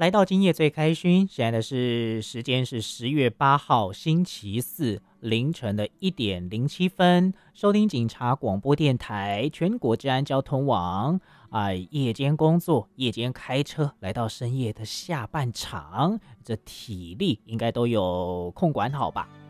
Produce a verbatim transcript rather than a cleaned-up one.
来到今夜最开勋，现在的是时间是十月八号星期四凌晨的一点零七分，收听警察广播电台全国治安交通网啊、夜间工作，夜间开车，来到深夜的下半场，这体力应该都有控管好吧？